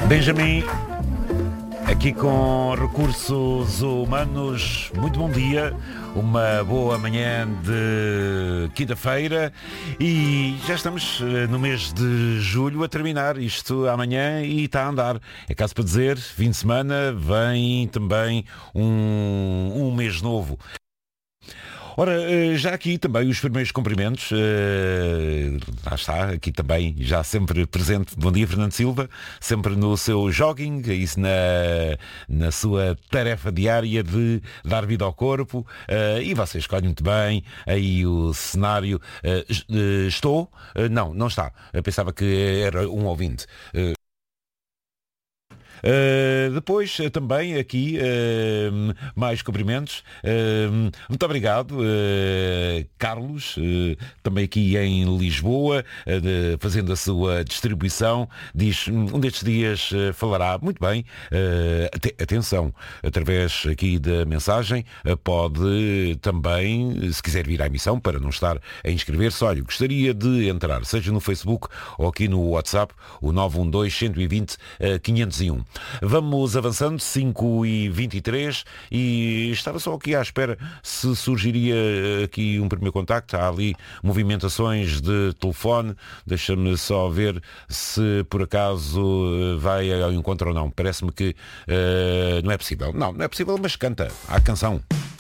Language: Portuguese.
Benjamin, aqui com Recursos Humanos, muito bom dia, uma boa manhã de quinta-feira e já estamos no mês de julho a terminar isto amanhã e está a andar. É caso para dizer, fim de semana, vem também um mês novo. Ora, já aqui também os primeiros cumprimentos, lá está, aqui também já sempre presente. Bom dia, Fernando Silva, sempre no seu jogging, isso na sua tarefa diária de dar vida ao corpo, e você escolhe muito bem aí o cenário. Estou? Não está. Eu pensava que era um ouvinte. Depois também aqui mais cumprimentos. Muito obrigado, Carlos, também aqui em Lisboa, fazendo a sua distribuição. Diz, um destes dias falará muito bem. Atenção, através aqui da mensagem, pode também, se quiser vir à emissão, para não estar a inscrever-se, olha, gostaria de entrar, seja no Facebook ou aqui no WhatsApp, o 912 120 501. Vamos avançando, 5h23, e estava só aqui à espera se surgiria aqui um primeiro contacto. Há ali movimentações de telefone, deixa-me só ver se por acaso vai ao encontro ou não. Parece-me que não é possível. Não é possível, mas canta a canção.